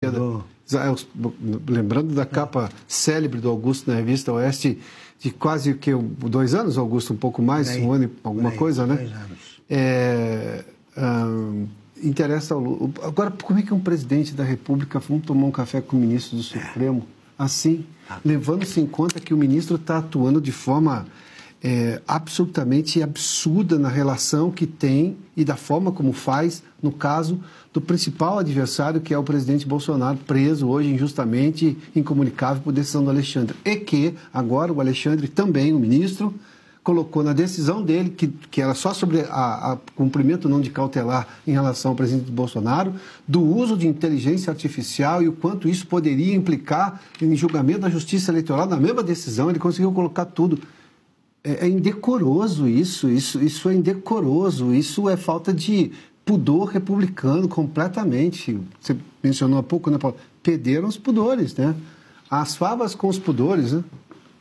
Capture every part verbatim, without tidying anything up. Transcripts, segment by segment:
Do... Lembrando da capa célebre do Augusto na revista Oeste, de quase que dois anos, Augusto, um pouco mais, aí, um ano e alguma aí, coisa, né? Dois anos. É, hum, interessa ao Lula. Agora, como é que um presidente da República vamos tomar um café com o ministro do Supremo, é. assim, ah. levando-se em conta que o ministro está atuando de forma é, absolutamente absurda na relação que tem e da forma como faz, no caso do principal adversário, que é o presidente Bolsonaro, preso hoje injustamente, incomunicável por decisão do Alexandre. E que agora o Alexandre também, o ministro, colocou na decisão dele, que, que era só sobre a, a cumprimento não de cautelar em relação ao presidente Bolsonaro, do uso de inteligência artificial e o quanto isso poderia implicar em julgamento da Justiça Eleitoral. Na mesma decisão, ele conseguiu colocar tudo. É, é indecoroso isso, isso, isso é indecoroso, isso é falta de pudor republicano completamente. Você mencionou há pouco, né, Paulo? Perderam os pudores, né? As favas com os pudores, né?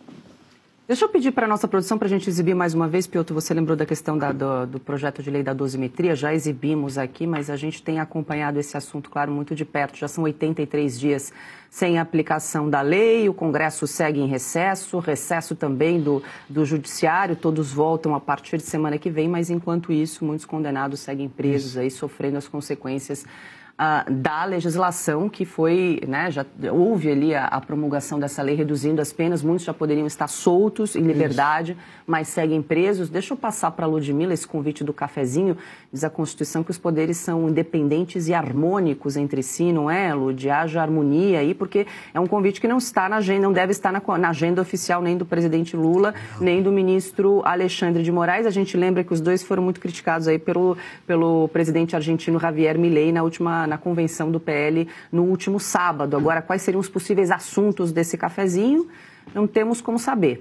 Deixa eu pedir para a nossa produção para a gente exibir mais uma vez, Piotr, você lembrou da questão da, do, do projeto de lei da dosimetria, já exibimos aqui, mas a gente tem acompanhado esse assunto, claro, muito de perto. Já são oitenta e três dias sem aplicação da lei, o Congresso segue em recesso, recesso também do, do Judiciário, todos voltam a partir de semana que vem, mas enquanto isso, muitos condenados seguem presos aí, sofrendo as consequências Uh, da legislação que foi, né, já houve ali a, a promulgação dessa lei reduzindo as penas, muitos já poderiam estar soltos em liberdade, Isso. mas seguem presos. Deixa eu passar para a Ludmila esse convite do cafezinho. Diz a Constituição que os poderes são independentes e harmônicos entre si, não é, Lud? Haja harmonia aí, porque é um convite que não está na agenda, não deve estar na, na agenda oficial nem do presidente Lula, não. nem do ministro Alexandre de Moraes. A gente lembra que os dois foram muito criticados aí pelo, pelo presidente argentino Javier Milei na última na convenção do P L no último sábado. Agora, quais seriam os possíveis assuntos desse cafezinho? Não temos como saber.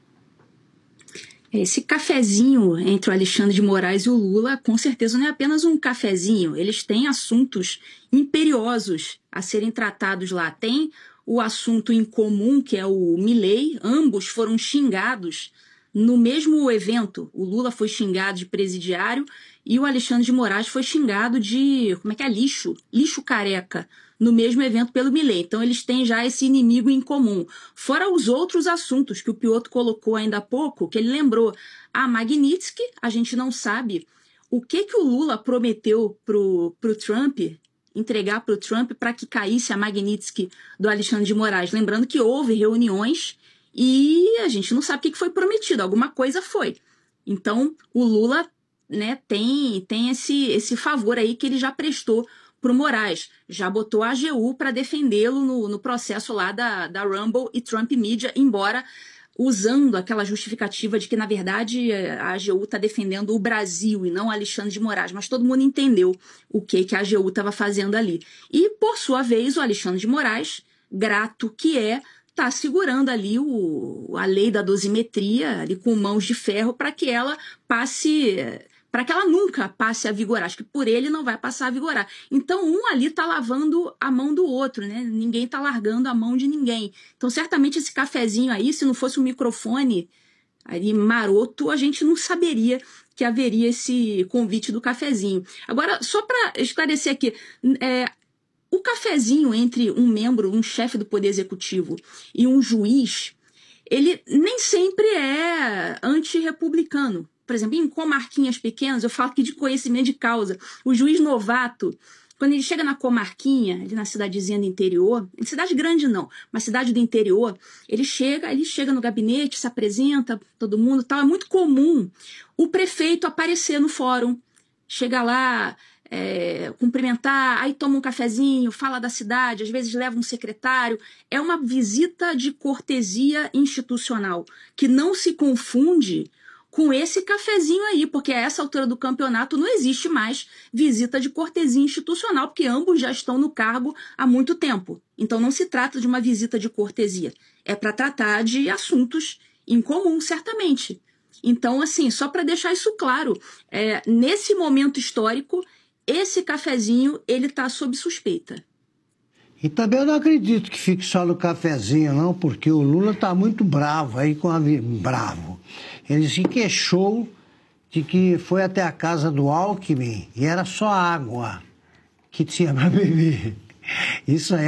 Esse cafezinho entre o Alexandre de Moraes e o Lula, com certeza não é apenas um cafezinho. Eles têm assuntos imperiosos a serem tratados lá. Tem o assunto em comum, que é o Milei. Ambos foram xingados no mesmo evento. O Lula foi xingado de presidiário e o Alexandre de Moraes foi xingado de, como é que é, lixo, lixo careca, no mesmo evento pelo Milei. Então eles têm já esse inimigo em comum. Fora os outros assuntos que o Piotr colocou ainda há pouco, que ele lembrou. A Magnitsky, a gente não sabe o que, que o Lula prometeu pro, pro Trump, entregar pro Trump para que caísse a Magnitsky do Alexandre de Moraes. Lembrando que houve reuniões e a gente não sabe o que foi prometido, alguma coisa foi. Então, o Lula, né, tem, tem esse, esse favor aí que ele já prestou para o Moraes. Já botou a AGU para defendê-lo no, no processo lá da, da Rumble e Trump Media, embora usando aquela justificativa de que, na verdade, a AGU está defendendo o Brasil e não Alexandre de Moraes. Mas todo mundo entendeu o que, que a AGU estava fazendo ali. E, por sua vez, o Alexandre de Moraes, grato que é, está segurando ali o, a lei da dosimetria ali com mãos de ferro para que ela passe, para que ela nunca passe a vigorar. Acho que por ele não vai passar a vigorar. Então um ali está lavando a mão do outro, né? Ninguém está largando a mão de ninguém. Então certamente esse cafezinho aí, se não fosse um microfone ali maroto, a gente não saberia que haveria esse convite do cafezinho. Agora, só para esclarecer aqui, é, o cafezinho entre um membro, um chefe do Poder Executivo e um juiz, ele nem sempre é antirrepublicano. Por exemplo, em comarquinhas pequenas, eu falo aqui de conhecimento de causa, o juiz novato, quando ele chega na comarquinha, ali na cidadezinha do interior, em cidade grande não, mas cidade do interior, ele chega, ele chega no gabinete, se apresenta, todo mundo tal. É muito comum o prefeito aparecer no fórum, chega lá, É, cumprimentar, aí toma um cafezinho, fala da cidade, às vezes leva um secretário. É uma visita de cortesia institucional que não se confunde com esse cafezinho aí, porque a essa altura do campeonato não existe mais visita de cortesia institucional, porque ambos já estão no cargo há muito tempo. Então não se trata de uma visita de cortesia, é para tratar de assuntos em comum, certamente. Então, assim, só para deixar isso claro, é, nesse momento histórico, esse cafezinho, ele tá sob suspeita. E também eu não acredito que fique só no cafezinho, não, porque o Lula tá muito bravo aí com a... Bravo. Ele se queixou de que foi até a casa do Alckmin e era só água que tinha para beber. Isso aí